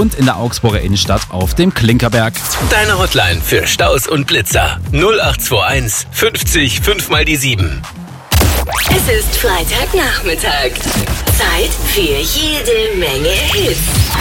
und in der Augsburger Innenstadt auf dem Klinkerberg. Deine Hotline für Staus und Blitzer 0821 50 5 mal die 7. Es ist Freitagnachmittag. Zeit für jede Menge Hits.